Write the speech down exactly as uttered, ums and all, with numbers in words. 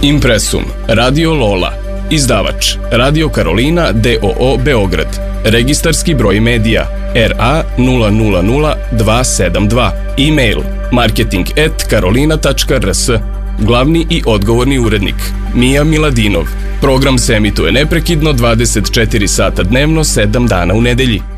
Impresum, Radio Lola, izdavač Radio Karolina D O O Beograd, registarski broj medija R A nula nula nula dva sedam dva, e-mail marketing at karolina tačka r s, glavni i odgovorni urednik Mija Miladinov. Program se emituje neprekidno dvadeset četiri sata dnevno, sedam dana u nedelji.